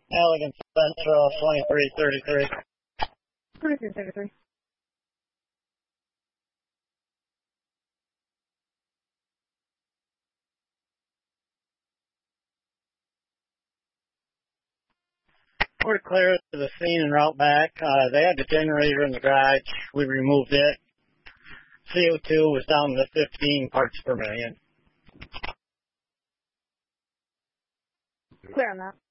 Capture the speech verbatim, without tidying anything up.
Allegan Central, twenty-three thirty-three. twenty-three thirty-three. We're clear to the scene and route back. Uh, they had the generator in the garage. We removed it. C O two was down to fifteen parts per million. Clear on that.